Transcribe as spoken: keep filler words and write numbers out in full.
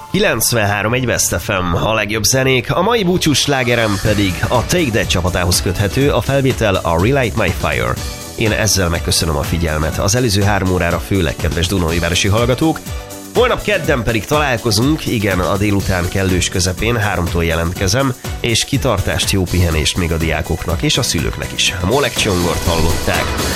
kilencvenhárom egy West ef em, a legjobb zenék, a mai búcsús slágerem pedig a Take That csapatához köthető, a felvétel a Relight My Fire. Én ezzel megköszönöm a figyelmet. Az előző három órára főleg, kedves Dunaújvárosi hallgatók. Holnap kedden pedig találkozunk, igen, a délután kellős közepén, háromtól jelentkezem, és kitartást, jó pihenést még a diákoknak és a szülőknek is. Molek Csongort hallották.